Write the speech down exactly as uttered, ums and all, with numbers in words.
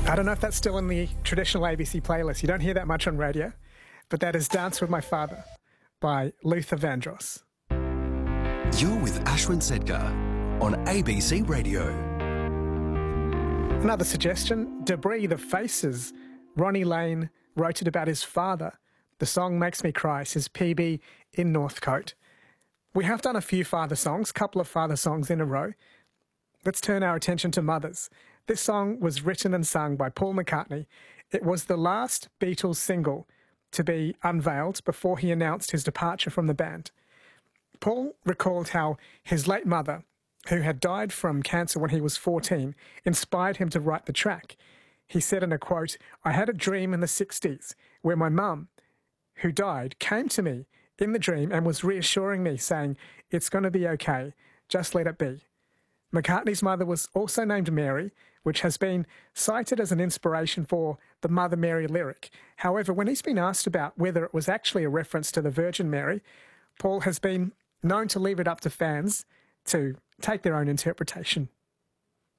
I don't know if that's still in the traditional A B C playlist. You don't hear that much on radio, but that is Dance With My Father by Luther Vandross. You're with Ashwin Sedkar on A B C Radio. Another suggestion, Debris, The Faces. Ronnie Lane wrote it about his father. The song makes me cry, says P B in Northcote. We have done a few father songs, couple of father songs in a row. Let's turn our attention to mothers. This song was written and sung by Paul McCartney. It was the last Beatles single to be unveiled before he announced his departure from the band. Paul recalled how his late mother, who had died from cancer when he was fourteen, inspired him to write the track. He said in a quote, "I had a dream in the sixties where my mum, who died, came to me in the dream and was reassuring me, saying, 'It's going to be okay, just let it be.'" McCartney's mother was also named Mary, which has been cited as an inspiration for the Mother Mary lyric. However, when he's been asked about whether it was actually a reference to the Virgin Mary, Paul has been known to leave it up to fans to take their own interpretation.